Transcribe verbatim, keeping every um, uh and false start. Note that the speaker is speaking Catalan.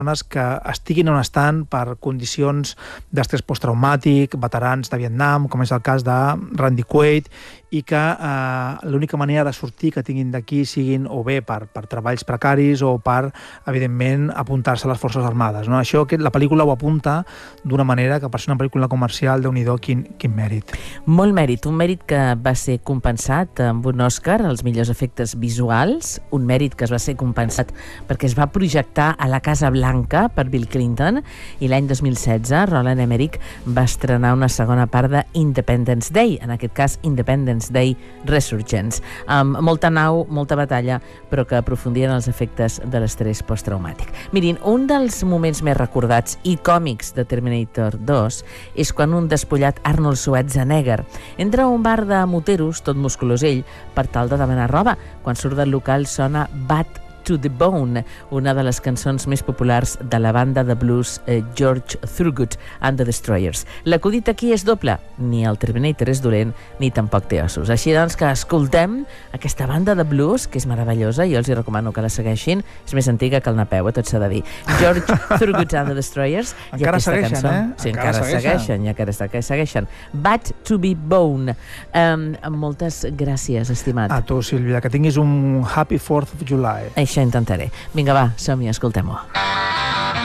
que estiguin on estan per condicions d'estrès posttraumàtic, veterans de Vietnam, com és el cas de Randy Quaid, i que eh, l'única manera de sortir que tinguin d'aquí siguin o bé per, per treballs precaris o per, evidentment, apuntar-se a les Forces Armades. No? Això que la pel·lícula ho apunta d'una manera que per ser una pel·lícula comercial, déu-n'hi-do, quin, quin mèrit. Molt mèrit, un mèrit que va ser compensat amb un Òscar als millors efectes visuals, un mèrit que es va ser compensat perquè es va projectar a la Casa Blanca per Bill Clinton, i l'any dos mil setze Roland Emmerich va estrenar una segona part de Independence Day, en aquest cas Independence Day Resurgence, amb molta nau, molta batalla, però que aprofundia en els efectes de l'estrès posttraumàtic. Mirin, un dels moments més recordats i còmics de Terminator dos és quan un despullat Arnold Schwarzenegger entra a un bar de moteros, tot musculós ell, per tal de demanar roba. Quan surt del local sona Bad to the Bone, una de les cançons més populars de la banda de blues eh, George Thorogood and the Destroyers. L'acudit aquí és doble, ni el Terminator és dolent, ni tampoc té ossos. Així doncs que escoltem aquesta banda de blues, que és meravellosa, i jo els hi recomano que la segueixin, és més antiga que el Napeu, tot s'ha de dir. George Thorogood and the Destroyers. Encara segueixen, cançó, eh? Sí, encara, encara segueixen, i encara segueixen. Bad to be Bone. Um, moltes gràcies, estimat. A tu, Sílvia, que tinguis un Happy fourth of July. Això intentaré. Vinga, va, som-hi, escoltem-ho.